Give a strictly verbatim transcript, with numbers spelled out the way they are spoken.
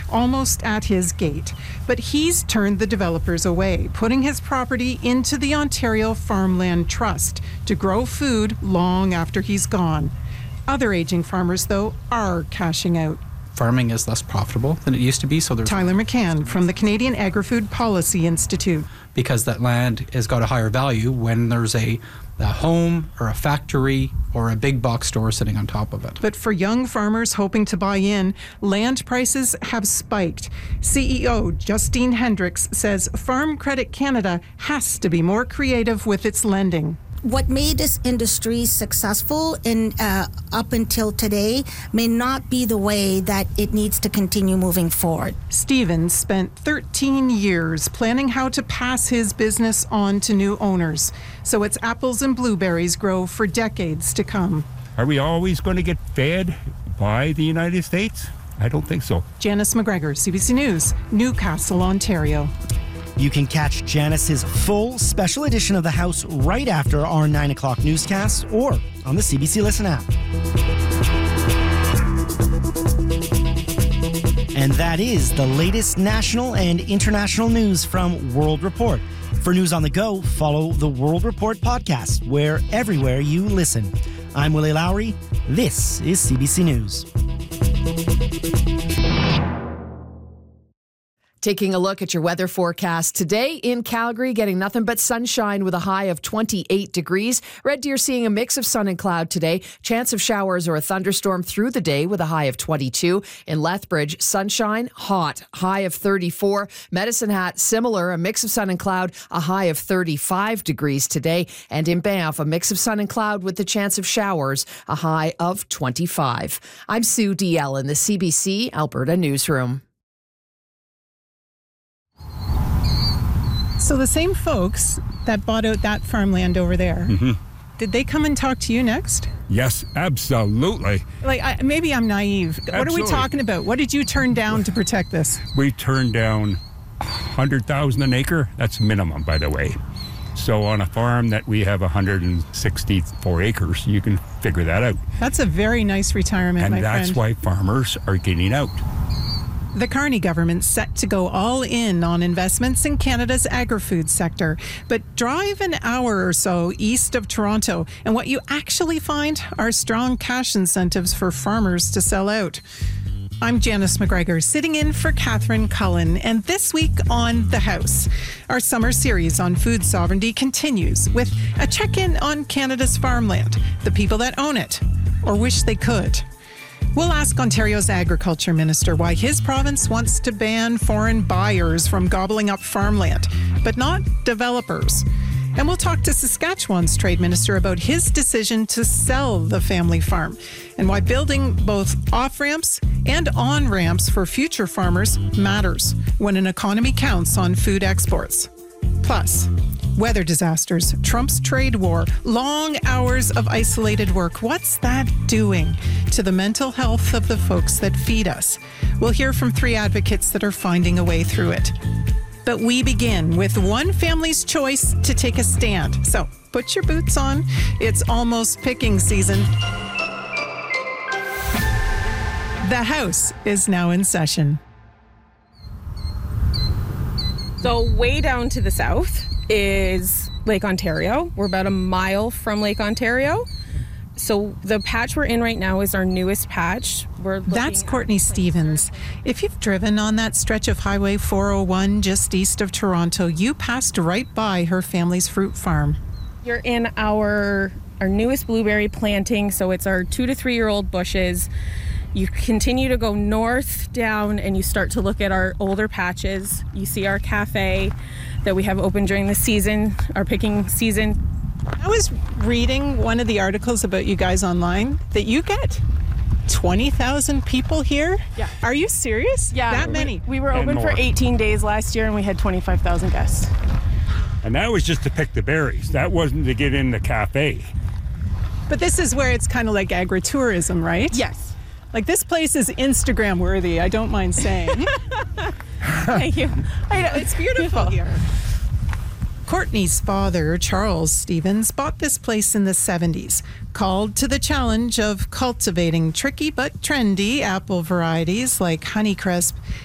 almost at his gate. But he's turned the developers away, putting his property into the Ontario Farmland Trust to grow food long after he's gone. Other aging farmers, though, are cashing out. Farming is less profitable than it used to be. So there's Tyler McCann from the Canadian Agri-Food Policy Institute. Because that land has got a higher value when there's a, a home or a factory or a big box store sitting on top of it. But for young farmers hoping to buy in, land prices have spiked. C E O Justine Hendricks says Farm Credit Canada has to be more creative with its lending. What made this industry successful in uh, up until today may not be the way that it needs to continue moving forward. Stevens spent thirteen years planning how to pass his business on to new owners, so its apples and blueberries grow for decades to come. Are we always going to get fed by the United States? I don't think so. Janice McGregor, C B C News, Newcastle, Ontario. You can catch Janice's full special edition of The House right after our nine o'clock newscast or on the C B C Listen app. And that is the latest national and international news from World Report. For news on the go, follow the World Report podcast, where everywhere you listen. I'm Willie Lowry. This is C B C News. Taking a look at your weather forecast today in Calgary, getting nothing but sunshine with a high of twenty-eight degrees. Red Deer seeing a mix of sun and cloud today. Chance of showers or a thunderstorm through the day with a high of twenty-two. In Lethbridge, sunshine, hot, high of thirty-four. Medicine Hat, similar, a mix of sun and cloud, a high of thirty-five degrees today. And in Banff, a mix of sun and cloud with the chance of showers, a high of twenty-five. I'm Sue D L in the C B C Alberta Newsroom. So the same folks that bought out that farmland over there, mm-hmm. did they come and talk to you next? Yes, absolutely. Like, I, maybe I'm naive. Absolutely. What are we talking about? What did you turn down to protect this? We turned down one hundred thousand an acre. That's minimum, by the way. So on a farm that we have one hundred sixty-four acres, you can figure that out. That's a very nice retirement, and my friend. And that's why farmers are getting out. The Carney government's set to go all in on investments in Canada's agri-food sector. But drive an hour or so east of Toronto, and what you actually find are strong cash incentives for farmers to sell out. I'm Janice McGregor, sitting in for Catherine Cullen, and this week on The House, our summer series on food sovereignty continues with a check-in on Canada's farmland, the people that own it, or wish they could. We'll ask Ontario's Agriculture Minister why his province wants to ban foreign buyers from gobbling up farmland, but not developers. And we'll talk to Saskatchewan's Trade Minister about his decision to sell the family farm and why building both off-ramps and on-ramps for future farmers matters when an economy counts on food exports. Plus, weather disasters, Trump's trade war, long hours of isolated work. What's that doing to the mental health of the folks that feed us? We'll hear from three advocates that are finding a way through it. But we begin with one family's choice to take a stand. So put your boots on. It's almost picking season. The House is now in session. So way down to the south is Lake Ontario. We're about a mile from Lake Ontario. So the patch we're in right now is our newest patch. We're That's Courtney Stevens. If you've driven on that stretch of Highway four oh one just east of Toronto, you passed right by her family's fruit farm. You're in our our newest blueberry planting, so it's our two to three year old bushes. You continue to go north down and you start to look at our older patches. You see our cafe that we have open during the season, our picking season. I was reading one of the articles about you guys online that you get twenty thousand people here. Yeah. Are you serious? Yeah. That many? We, we were open for eighteen days last year and we had twenty-five thousand guests. And that was just to pick the berries. That wasn't to get in the cafe. But this is where it's kind of like agritourism, right? Yes. Like, this place is Instagram worthy, I don't mind saying. Thank you. I know, it's beautiful here. Courtney's father, Charles Stevens, bought this place in the seventies, called to the challenge of cultivating tricky but trendy apple varieties like Honeycrisp